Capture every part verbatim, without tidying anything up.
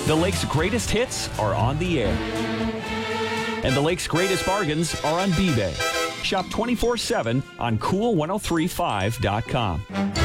The Lake's greatest hits are on the air. And the Lake's greatest bargains are on B-Bay. Shop twenty-four seven on cool ten thirty-five dot com.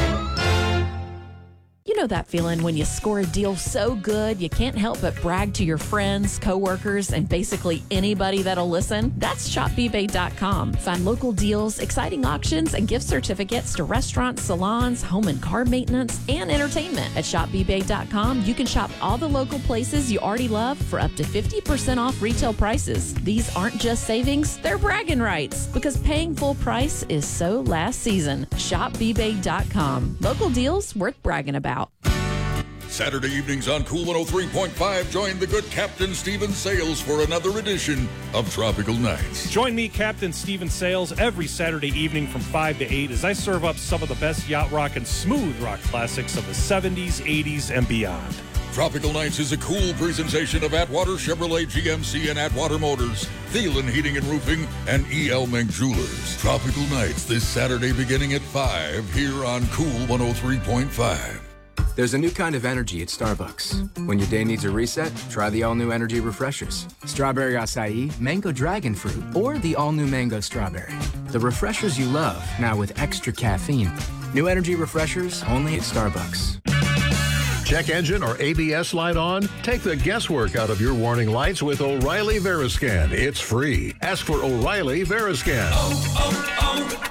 You know that feeling when you score a deal so good you can't help but brag to your friends, coworkers, and basically anybody that'll listen? That's shop b bay dot com. Find local deals, exciting auctions, and gift certificates to restaurants, salons, home and car maintenance, and entertainment. At shop b bay dot com, you can shop all the local places you already love for up to fifty percent off retail prices. These aren't just savings, they're bragging rights, because paying full price is so last season. shop b bay dot com. Local deals worth bragging about. Saturday evenings on Cool one oh three point five, join the good Captain Stephen Sales for another edition of Tropical Nights. Join me, Captain Stephen Sales, every Saturday evening from five to eight as I serve up some of the best yacht rock and smooth rock classics of the seventies, eighties, and beyond. Tropical Nights is a cool presentation of Atwater Chevrolet G M C and Atwater Motors, Thielen Heating and Roofing, and E L. Mink Jewelers. Tropical Nights this Saturday beginning at five here on Cool one oh three point five. There's a new kind of energy at Starbucks. When your day needs a reset, try the all-new energy refreshers. Strawberry acai, mango dragon fruit, or the all-new mango strawberry. The refreshers you love, now with extra caffeine. New energy refreshers only at Starbucks. Check engine or A B S light on? Take the guesswork out of your warning lights with O'Reilly Veriscan. It's free. Ask for O'Reilly Veriscan. Oh,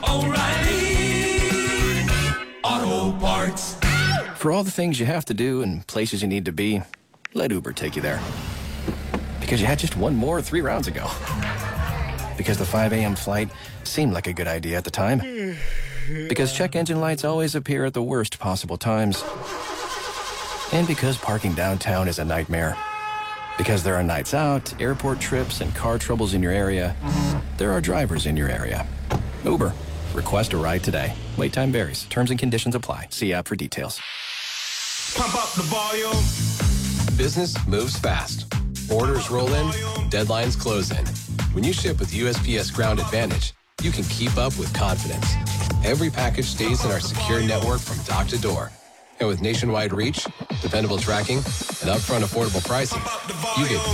oh, oh, O'Reilly Auto Parts. For all the things you have to do and places you need to be, let Uber take you there. Because you had just one more three rounds ago. Because the five a.m. flight seemed like a good idea at the time. Because check engine lights always appear at the worst possible times. And because parking downtown is a nightmare. Because there are nights out, airport trips, and car troubles in your area, there are drivers in your area. Uber. Request a ride today. Wait time varies. Terms and conditions apply. See app for details. Pump up the volume. Business moves fast. Orders roll in, deadlines close in. When you ship with U S P S Ground Advantage, you can keep up with confidence. Every package stays in our secure network from dock to door. And with nationwide reach, dependable tracking, and upfront affordable pricing, you get